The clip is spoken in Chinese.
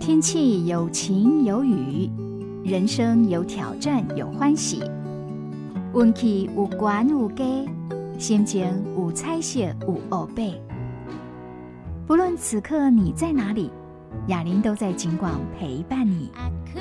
天气有晴有雨，人生有挑战有欢喜，运气有悬有低，心情有彩色有黑白。不论此刻你在哪里，雅琳都在警广陪伴你。 I could